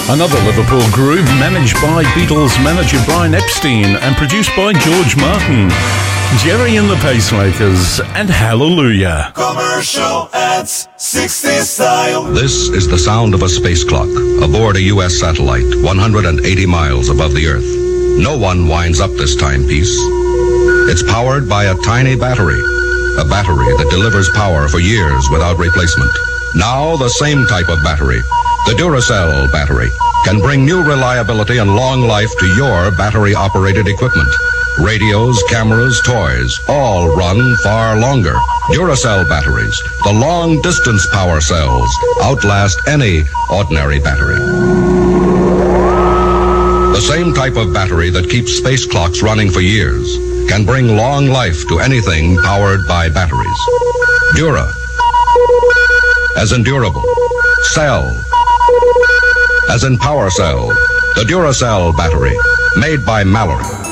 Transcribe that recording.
Another Liverpool groove managed by Beatles manager Brian Epstein and produced by George Martin. Jerry and the Pacemakers and Hallelujah. Commercial ads, 60 style. This is the sound of a space clock aboard a U.S. satellite 180 miles above the Earth. No one winds up this timepiece. It's powered by a tiny battery, a battery that delivers power for years without replacement. Now the same type of battery, the Duracell battery, can bring new reliability and long life to your battery-operated equipment. Radios, cameras, toys, all run far longer. Duracell batteries, the long-distance power cells, outlast any ordinary battery. The same type of battery that keeps space clocks running for years can bring long life to anything powered by batteries. Dura, as in durable. Cell, as in power cell. The Duracell battery, made by Mallory.